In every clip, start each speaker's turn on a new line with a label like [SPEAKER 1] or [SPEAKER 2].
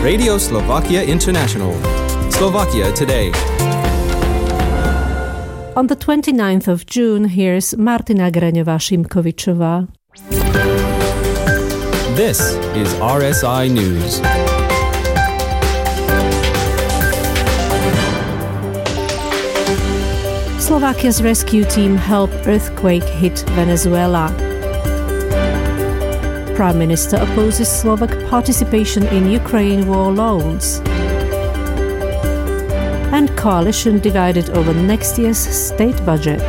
[SPEAKER 1] Radio Slovakia International. Slovakia Today.
[SPEAKER 2] On the 29th of June, here's Martina Greňová-Šimkovičová.
[SPEAKER 1] This is RSI News.
[SPEAKER 2] Slovakia's rescue team help earthquake-hit Venezuela. Prime Minister opposes Slovak participation in Ukraine war loans. And coalition divided over next year's state budget.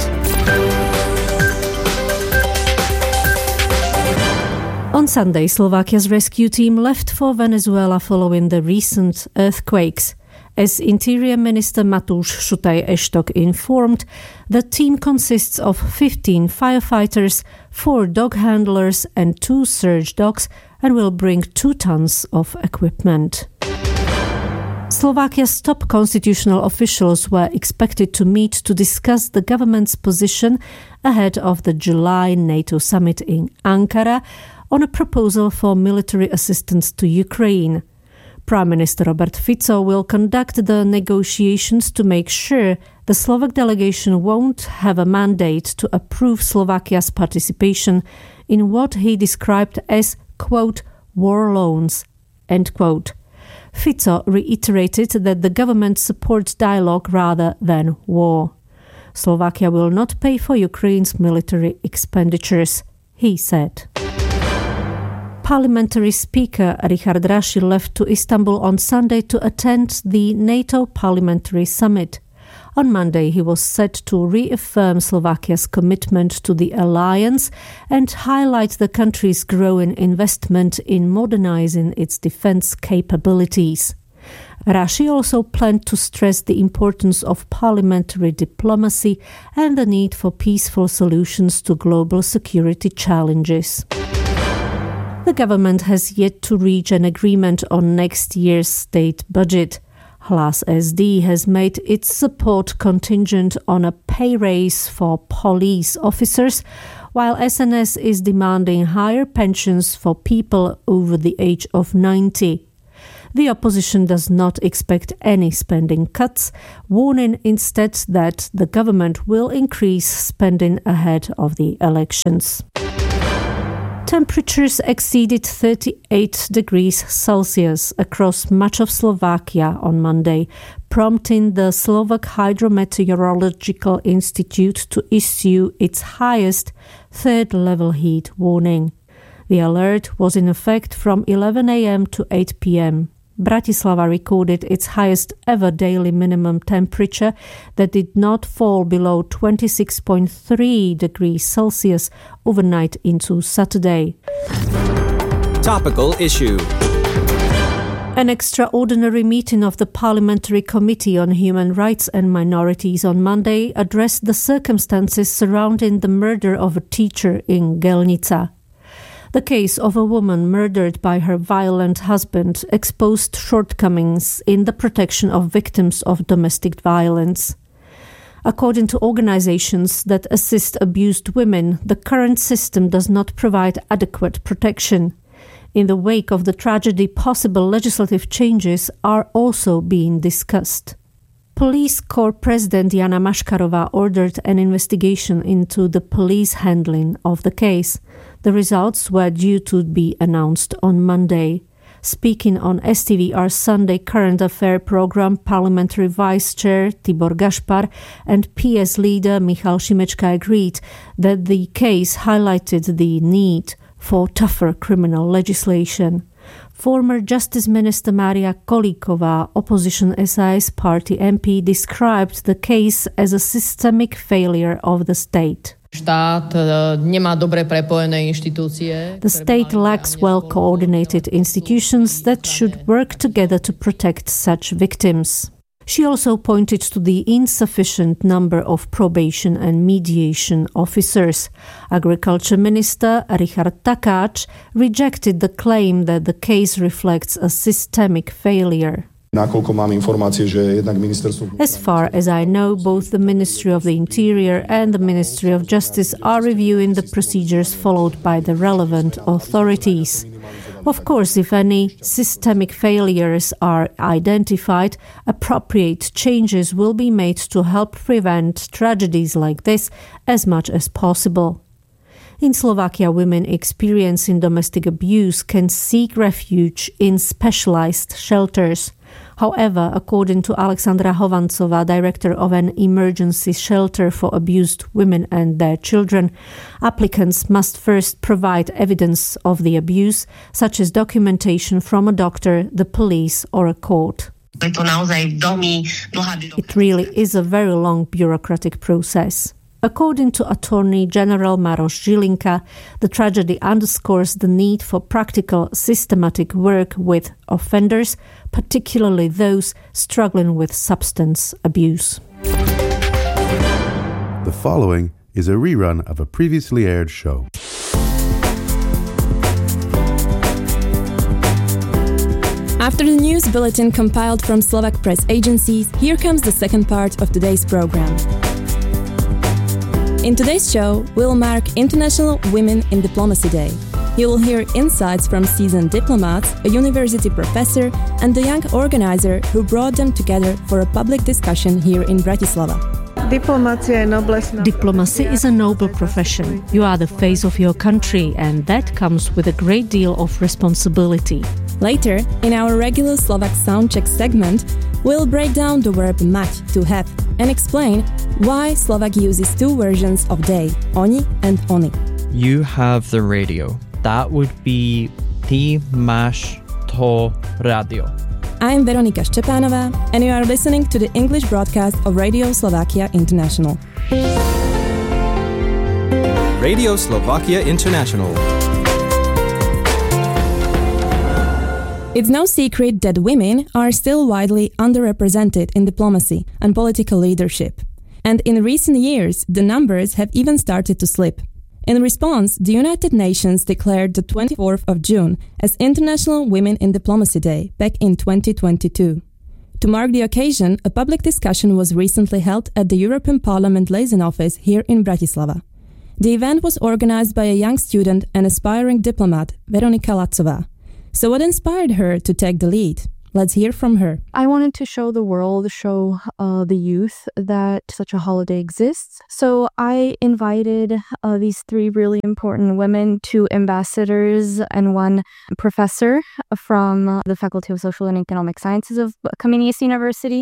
[SPEAKER 2] On Sunday, Slovakia's rescue team left for Venezuela following the recent earthquakes. As Interior Minister Matúš Šutaj-Eštok informed, the team consists of 15 firefighters, 4 dog handlers and 2 surge dogs and will bring 2 tons of equipment. Slovakia's top constitutional officials were expected to meet to discuss the government's position ahead of the July NATO summit in Ankara on a proposal for military assistance to Ukraine. Prime Minister Robert Fico will conduct the negotiations to make sure the Slovak delegation won't have a mandate to approve Slovakia's participation in what he described as, quote, war loans, end quote. Fico reiterated that the government supports dialogue rather than war. Slovakia will not pay for Ukraine's military expenditures, he said. Parliamentary Speaker Richard Raši left to Istanbul on Sunday to attend the NATO Parliamentary Summit. On Monday, he was set to reaffirm Slovakia's commitment to the alliance and highlight the country's growing investment in modernizing its defense capabilities. Raši also planned to stress the importance of parliamentary diplomacy and the need for peaceful solutions to global security challenges. The government has yet to reach an agreement on next year's state budget. Hlas SD has made its support contingent on a pay raise for police officers, while SNS is demanding higher pensions for people over the age of 90. The opposition does not expect any spending cuts, warning instead that the government will increase spending ahead of the elections. Temperatures exceeded 38 degrees Celsius across much of Slovakia on Monday, prompting the Slovak Hydrometeorological Institute to issue its highest third-level heat warning. The alert was in effect from 11 a.m. to 8 p.m. Bratislava recorded its highest ever daily minimum temperature that did not fall below 26.3 degrees Celsius overnight into Saturday.
[SPEAKER 1] Topical issue.
[SPEAKER 2] An extraordinary meeting of the Parliamentary Committee on Human Rights and Minorities on Monday addressed the circumstances surrounding the murder of a teacher in Gelnica. The case of a woman murdered by her violent husband exposed shortcomings in the protection of victims of domestic violence. According to organizations that assist abused women, the current system does not provide adequate protection. In the wake of the tragedy, possible legislative changes are also being discussed. Police Corps President Jana Maškarová ordered an investigation into the police handling of the case. The results were due to be announced on Monday. Speaking on STVR's Sunday Current Affair program, Parliamentary Vice Chair Tibor Gašpar and PS leader Michal Šimečka agreed that the case highlighted the need for tougher criminal legislation. Former Justice Minister Mária Kolíková, opposition SAS party MP, described the case as a systemic failure of the state.
[SPEAKER 3] The
[SPEAKER 2] state lacks well-coordinated institutions that should work together to protect such victims. She also pointed to the insufficient number of probation and mediation officers. Agriculture Minister Richard Takáč rejected the claim that the case reflects a systemic failure. As far as I know, both the Ministry of the Interior and the Ministry of Justice are reviewing the procedures followed by the relevant authorities. Of course, if any systemic failures are identified, appropriate changes will be made to help prevent tragedies like this as much as possible. In Slovakia, women experiencing domestic abuse can seek refuge in specialized shelters. However, according to Alexandra Hovancová, director of an emergency shelter for abused women and their children, applicants must first provide evidence of the abuse, such as documentation from a doctor, the police, or a court. It really is a very long bureaucratic process. According to Attorney General Maroš Žilinka, the tragedy underscores the need for practical, systematic work with offenders, particularly those struggling with substance abuse.
[SPEAKER 3] The following is a rerun of a previously aired show.
[SPEAKER 4] After the news bulletin compiled from Slovak press agencies, here comes the second part of today's program. In today's show, we'll mark International Women in Diplomacy Day. You will hear insights from seasoned diplomats, a university professor, and the young organizer who brought them together for a public discussion here in Bratislava.
[SPEAKER 2] Diplomacy is a noble profession. You are the face of your country, and that comes with a great deal of responsibility.
[SPEAKER 4] Later, in our regular Slovak Soundcheck segment, we'll break down the verb mať, to have, and explain why Slovak uses two versions of day, oni and oni.
[SPEAKER 5] You have the radio. That would be ty máš to radio.
[SPEAKER 4] I'm Veronika Štěpánová, and you are listening to the English broadcast of Radio Slovakia International.
[SPEAKER 1] Radio Slovakia International.
[SPEAKER 4] It's no secret that women are still widely underrepresented in diplomacy and political leadership. And in recent years, the numbers have even started to slip. In response, the United Nations declared the 24th of June as International Women in Diplomacy Day back in 2022. To mark the occasion, a public discussion was recently held at the European Parliament liaison office here in Bratislava. The event was organized by a young student and aspiring diplomat, Veronika Lacová. So what inspired her to take the lead? Let's hear from her.
[SPEAKER 6] I wanted to show the world, show the youth that such a holiday exists. So I invited these three really important women, two ambassadors and one professor from the Faculty of Social and Economic Sciences of Comenius University.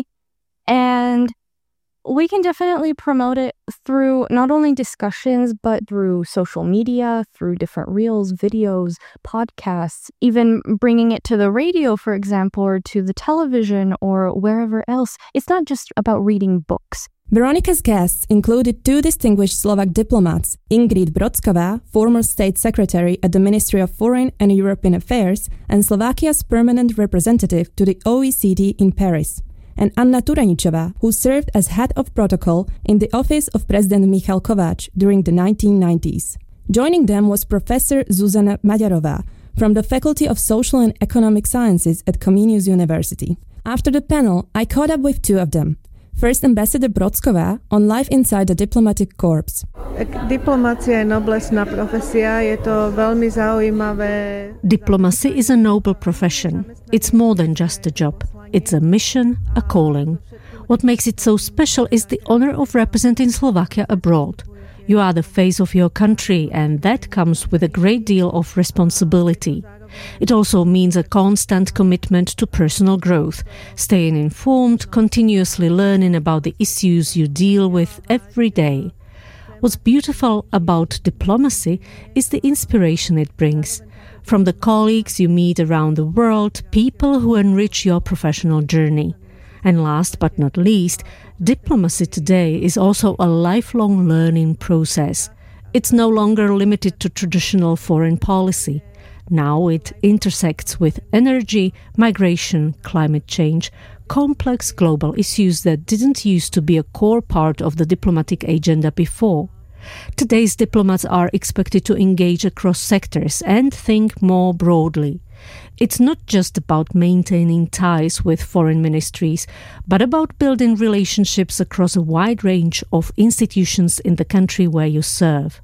[SPEAKER 6] And we can definitely promote it through not only discussions, but through social media, through different reels, videos, podcasts, even bringing it to the radio, for example, or to the television or wherever else. It's not just about reading books.
[SPEAKER 4] Veronika's guests included two distinguished Slovak diplomats, Ingrid Brocková, former state secretary at the Ministry of Foreign and European Affairs, and Slovakia's permanent representative to the OECD in Paris, and Anna Turaničová, who served as head of protocol in the office of President Michal Kovács during the 1990s. Joining them was Professor Zuzana Maďarová from the Faculty of Social and Economic Sciences at Comenius University. After the panel, I caught up with two of them. First, Ambassador Brocková on life inside the diplomatic corps.
[SPEAKER 7] Diplomacia je noblesná profesia, je to veľmi zaujímavé.
[SPEAKER 2] Diplomacy is a noble profession. It's more than just a job. It's a mission, a calling. What makes it so special is the honor of representing Slovakia abroad. You are the face of your country, and that comes with a great deal of responsibility. It also means a constant commitment to personal growth, staying informed, continuously learning about the issues you deal with every day. What's beautiful about diplomacy is the inspiration it brings. From the colleagues you meet around the world, people who enrich your professional journey. And last but not least, diplomacy today is also a lifelong learning process. It's no longer limited to traditional foreign policy. Now it intersects with energy, migration, climate change, complex global issues that didn't used to be a core part of the diplomatic agenda before. Today's diplomats are expected to engage across sectors and think more broadly. It's not just about maintaining ties with foreign ministries, but about building relationships across a wide range of institutions in the country where you serve.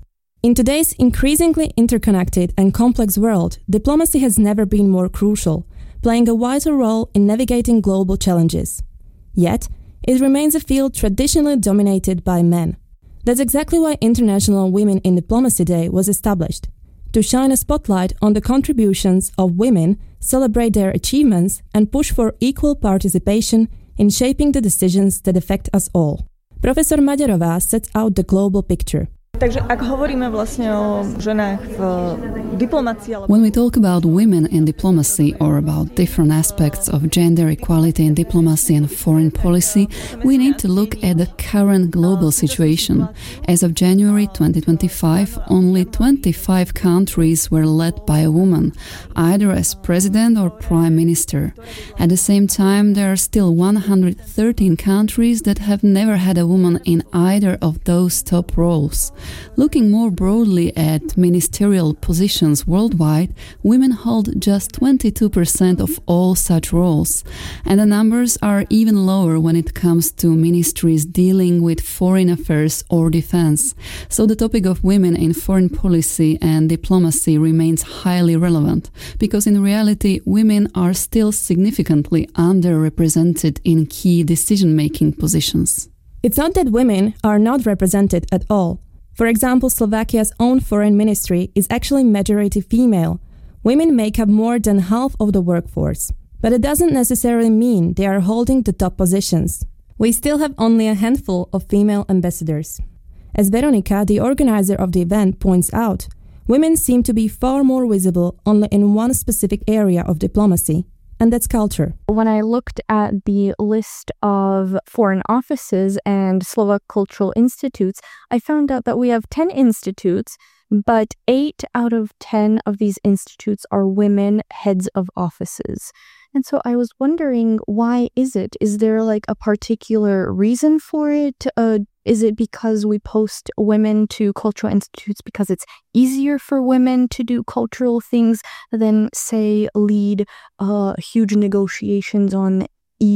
[SPEAKER 4] In today's increasingly interconnected and complex world, diplomacy has never been more crucial, playing a vital role in navigating global challenges. Yet, it remains a field traditionally dominated by men. That's exactly why International Women in Diplomacy Day was established, to shine a spotlight on the contributions of women, celebrate their achievements, and push for equal participation in shaping the decisions that affect us all. Professor Maďarová sets out the global picture.
[SPEAKER 8] Takže ak hovoríme vlastne o ženách v diplomácii...
[SPEAKER 9] When we talk about women in diplomacy or about different aspects of gender equality in diplomacy and foreign policy, we need to look at the current global situation. As of January 2025, only 25 countries were led by a woman, either as president or prime minister. At the same time, there are still 113 countries that have never had a woman in either of those top roles. Looking more broadly at ministerial positions worldwide, women hold just 22% of all such roles, and the numbers are even lower when it comes to ministries dealing with foreign affairs or defense. So the topic of women in foreign policy and diplomacy remains highly relevant, because in reality, women are still significantly underrepresented in key decision-making positions.
[SPEAKER 4] It's not that women are not represented at all. For example, Slovakia's own foreign ministry is actually majority female. Women make up more than half of the workforce. But it doesn't necessarily mean they are holding the top positions. We still have only a handful of female ambassadors. As Veronika, the organizer of the event, points out, women seem to be far more visible only in one specific area of diplomacy, and that's culture.
[SPEAKER 6] When I looked at the list of foreign offices and Slovak cultural institutes, I found out that we have 10 institutes, but 8 out of 10 of these institutes are women heads of offices. And so I was wondering, why is it? Is there like a particular reason for it? Is it because we post women to cultural institutes because it's easier for women to do cultural things than, say, lead huge negotiations on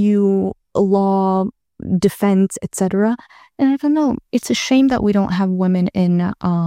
[SPEAKER 6] EU law, defense, etc.? And I don't know. It's a shame that we don't have women in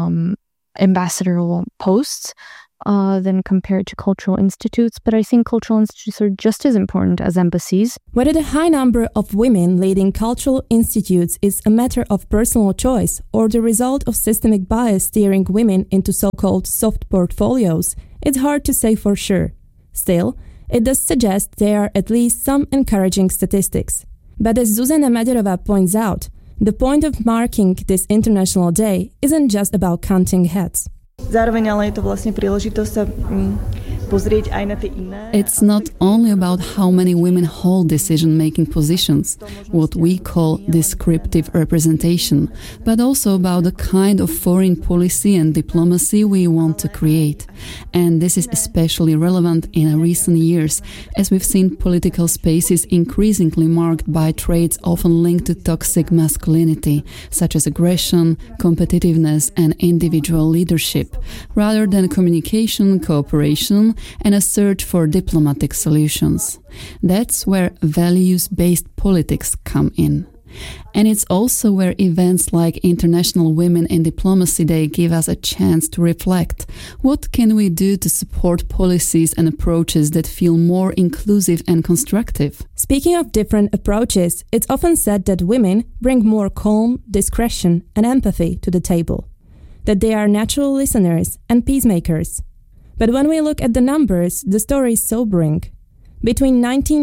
[SPEAKER 6] ambassadorial posts than compared to cultural institutes, but I think cultural institutes are just as important as embassies.
[SPEAKER 4] Whether the high number of women leading cultural institutes is a matter of personal choice or the result of systemic bias steering women into so-called soft portfolios, it's hard to say for sure. Still, it does suggest there are at least some encouraging statistics. But as Zuzana Maďarová points out, the point of marking this International Day isn't just about counting heads.
[SPEAKER 8] Zároveň ale je to vlastne príležitosť sa pozrieť aj na tie iné.
[SPEAKER 9] It's not only about how many women hold decision-making positions, what we call descriptive representation, but also about the kind of foreign policy and diplomacy we want to create. And this is especially relevant in recent years, as we've seen political spaces increasingly marked by traits often linked to toxic masculinity, such as aggression, competitiveness, and individual leadership, rather than communication, cooperation, and a search for diplomatic solutions. That's where values-based politics come in. And it's also where events like International Women in Diplomacy Day give us a chance to reflect. What can we do to support policies and approaches that feel more inclusive and constructive?
[SPEAKER 4] Speaking of different approaches, it's often said that women bring more calm, discretion, and empathy to the table, that they are natural listeners and peacemakers. But when we look at the numbers, the story is sobering. Between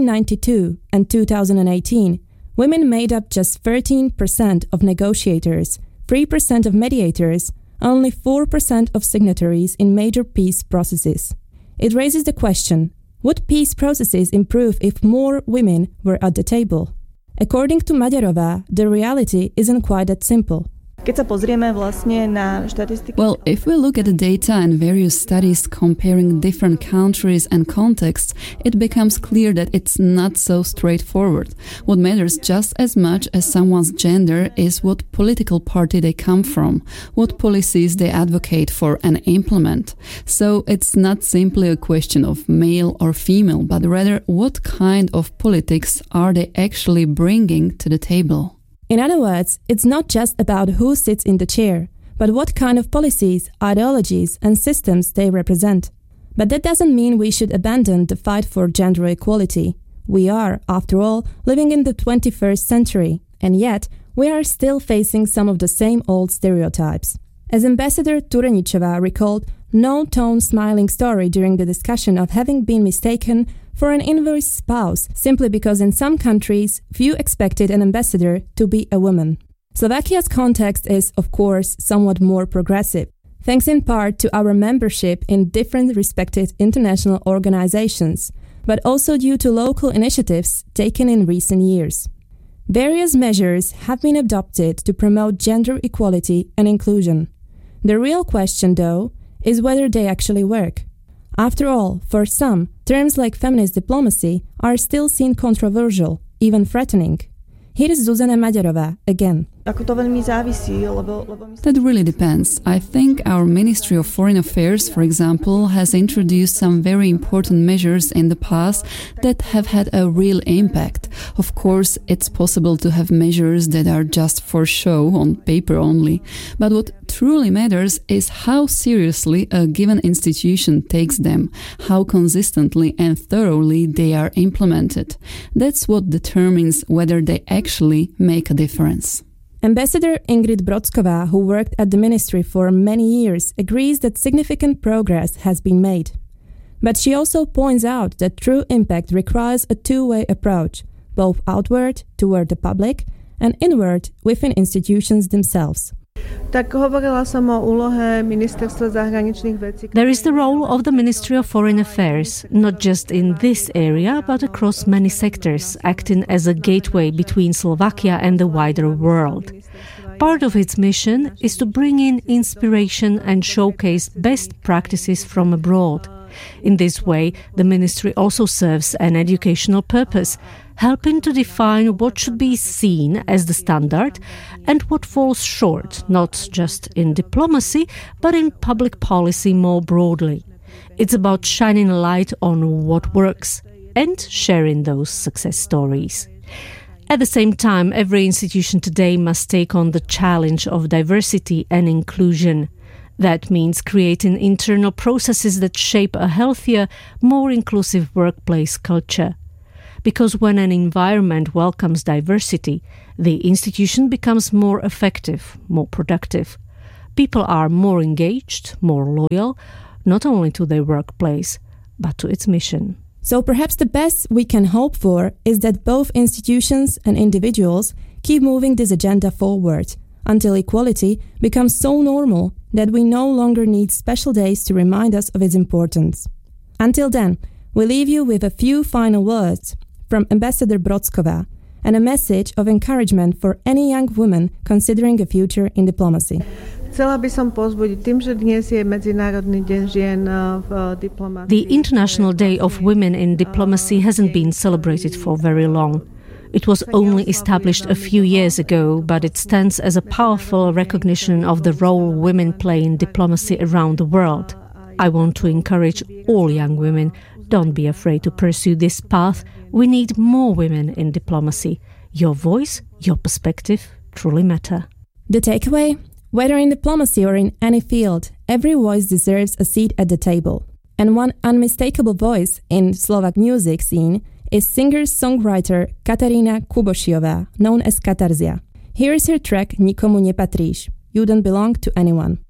[SPEAKER 4] 1992 and 2018, women made up just 13% of negotiators, 3% of mediators, only 4% of signatories in major peace processes. It raises the question, would peace processes improve if more women were at the table? According to Maďarová, the reality isn't quite that simple.
[SPEAKER 8] Keď sa pozrieme vlastne na štatistiky...
[SPEAKER 9] Well, if we look at the data and various studies comparing different countries and contexts, it becomes clear that it's not so straightforward. What matters just as much as someone's gender is what political party they come from, what policies they advocate for and implement. So it's not simply a question of male or female, but rather what kind of politics are they actually bringing to the table.
[SPEAKER 4] In other words, it's not just about who sits in the chair, but what kind of policies, ideologies, and systems they represent. But that doesn't mean we should abandon the fight for gender equality. We are, after all, living in the 21st century, and yet we are still facing some of the same old stereotypes. As Ambassador Turenicheva recalled no-tone smiling story during the discussion of having been mistaken for an invoice spouse simply because in some countries few expected an ambassador to be a woman. Slovakia's context is, of course, somewhat more progressive, thanks in part to our membership in different respected international organizations, but also due to local initiatives taken in recent years. Various measures have been adopted to promote gender equality and inclusion. The real question, though, is whether they actually work. After all, for some, terms like feminist diplomacy are still seen controversial, even threatening. Here is Zuzana Maďarová again.
[SPEAKER 9] That really depends. I think our Ministry of Foreign Affairs, for example, has introduced some very important measures in the past that have had a real impact. Of course, it's possible to have measures that are just for show, on paper only. But what truly matters is how seriously a given institution takes them, how consistently and thoroughly they are implemented. That's what determines whether they actually make a difference.
[SPEAKER 4] Ambassador Ingrid Brodsková, who worked at the ministry for many years, agrees that significant progress has been made. But she also points out that true impact requires a two-way approach, both outward, toward the public, and inward, within institutions themselves.
[SPEAKER 2] There is the role of the Ministry of Foreign Affairs, not just in this area, but across many sectors, acting as a gateway between Slovakia and the wider world. Part of its mission is to bring in inspiration and showcase best practices from abroad. In this way, the ministry also serves an educational purpose, helping to define what should be seen as the standard and what falls short, not just in diplomacy, but in public policy more broadly. It's about shining a light on what works and sharing those success stories. At the same time, every institution today must take on the challenge of diversity and inclusion. That means creating internal processes that shape a healthier, more inclusive workplace culture. Because when an environment welcomes diversity, the institution becomes more effective, more productive. People are more engaged, more loyal, not only to their workplace, but to its mission.
[SPEAKER 4] So perhaps the best we can hope for is that both institutions and individuals keep moving this agenda forward, until equality becomes so normal that we no longer need special days to remind us of its importance. Until then, we leave you with a few final words from Ambassador Brodsková and a message of encouragement for any young woman considering a future in diplomacy.
[SPEAKER 2] The International Day of Women in Diplomacy hasn't been celebrated for very long. It was only established a few years ago, but it stands as a powerful recognition of the role women play in diplomacy around the world. I want to encourage all young women, don't be afraid to pursue this path. We need more women in diplomacy. Your voice, your perspective truly matter.
[SPEAKER 4] The takeaway? Whether in diplomacy or in any field, every voice deserves a seat at the table. And one unmistakable voice in Slovak music scene is singer-songwriter Katarína Kubošiová, known as Katarzia. Here is her track Nikomu nepatríš, You Don't Belong to Anyone.